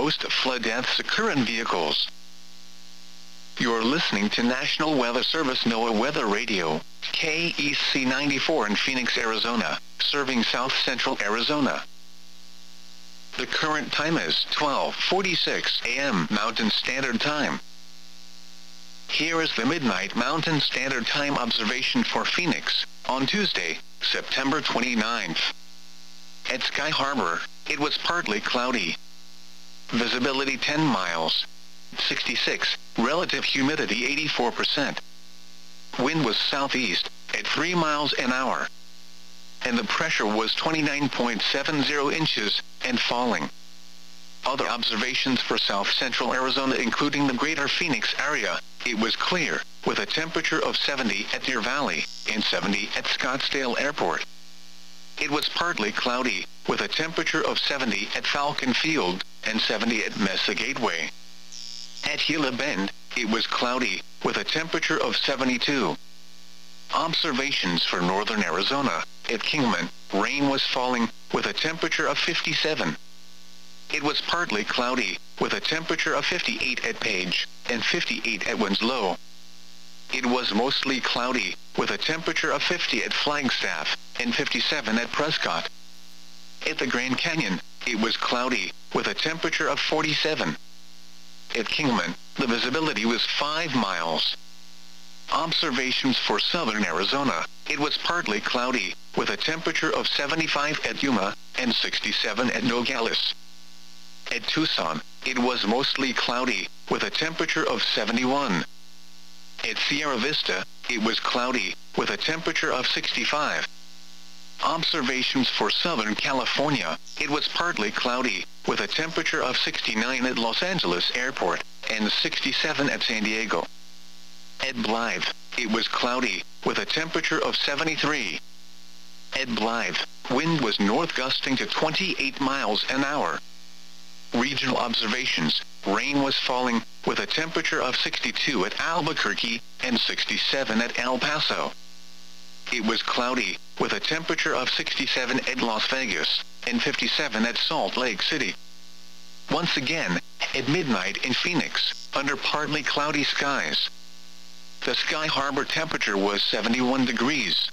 most flood deaths occur in vehicles. You're listening to National Weather Service NOAA Weather Radio, KEC 94 in Phoenix, Arizona, serving south central Arizona. The current time is 12:46 a.m. Mountain Standard Time. Here is the Midnight Mountain Standard Time observation for Phoenix, on Tuesday, September 29th. At Sky Harbor, it was partly cloudy. Visibility 10 miles. 66, relative humidity 84%. Wind was southeast, at 3 miles an hour. And the pressure was 29.70 inches, and falling. Other observations for south central Arizona including the greater Phoenix area, it was clear, with a temperature of 70 at Deer Valley, and 70 at Scottsdale Airport. It was partly cloudy, with a temperature of 70 at Falcon Field, and 70 at Mesa Gateway. At Gila Bend, it was cloudy, with a temperature of 72. Observations for northern Arizona, at Kingman, rain was falling, with a temperature of 57. It was partly cloudy, with a temperature of 58 at Page, and 58 at Winslow. It was mostly cloudy, with a temperature of 50 at Flagstaff, and 57 at Prescott. At the Grand Canyon, it was cloudy, with a temperature of 47. At Kingman, the visibility was 5 miles. Observations for southern Arizona, it was partly cloudy, with a temperature of 75 at Yuma, and 67 at Nogales. At Tucson, it was mostly cloudy, with a temperature of 71. At Sierra Vista, it was cloudy, with a temperature of 65. Observations for Southern California, it was partly cloudy, with a temperature of 69 at Los Angeles Airport, and 67 at San Diego. At Blythe, it was cloudy, with a temperature of 73. At Blythe, wind was north gusting to 28 miles an hour. Regional observations, rain was falling, with a temperature of 62 at Albuquerque, and 67 at El Paso. It was cloudy, with a temperature of 67 at Las Vegas, and 57 at Salt Lake City. Once again, at midnight in Phoenix, under partly cloudy skies. The Sky Harbor temperature was 71 degrees.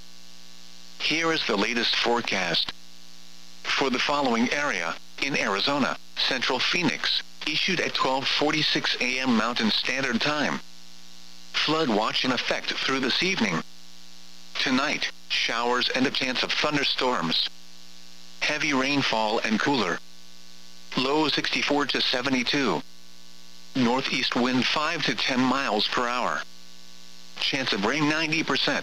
Here is the latest forecast. For the following area, in Arizona, Central Phoenix, issued at 12:46 a.m. Mountain Standard Time. Flood watch in effect through this evening. Tonight, showers and a chance of thunderstorms. Heavy rainfall and cooler. Low 64 to 72. Northeast wind 5 to 10 miles per hour. Chance of rain 90%.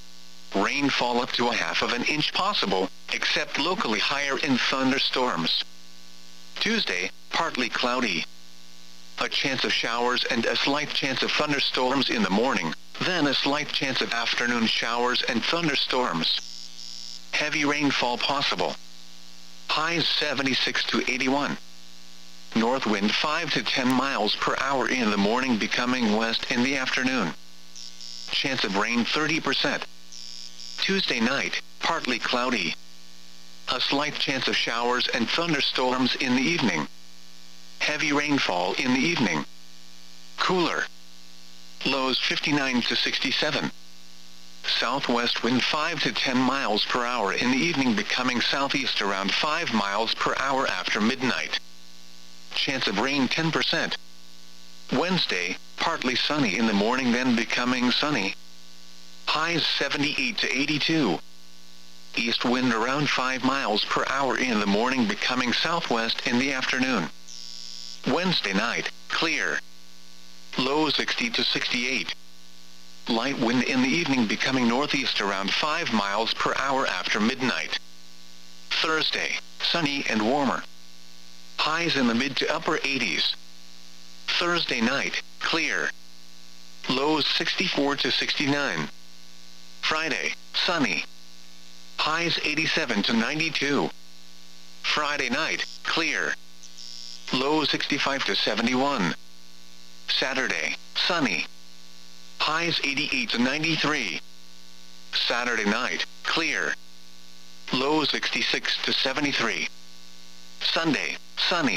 Rainfall up to a half of an inch possible, except locally higher in thunderstorms. Tuesday, partly cloudy. A chance of showers and a slight chance of thunderstorms in the morning, then a slight chance of afternoon showers and thunderstorms. Heavy rainfall possible. Highs 76 to 81. North wind 5 to 10 miles per hour in the morning, becoming west in the afternoon. Chance of rain 30%. Tuesday night, partly cloudy. A slight chance of showers and thunderstorms in the evening. Heavy rainfall in the evening. Cooler. Lows 59 to 67. Southwest wind 5 to 10 miles per hour in the evening, becoming southeast around 5 miles per hour after midnight. Chance of rain 10%. Wednesday, partly sunny in the morning, then becoming sunny. Highs 78 to 82. East wind around 5 miles per hour in the morning, becoming southwest in the afternoon. Wednesday night, clear. Low 60 to 68. Light wind in the evening, becoming northeast around 5 miles per hour after midnight. Thursday, sunny and warmer. Highs in the mid to upper 80s. Thursday night, clear. Lows 64 to 69. Friday, sunny. Highs 87 to 92. Friday night, clear. Low 65 to 71. Saturday, sunny. Highs 88 to 93. Saturday night, clear. Low 66 to 73. Sunday, sunny.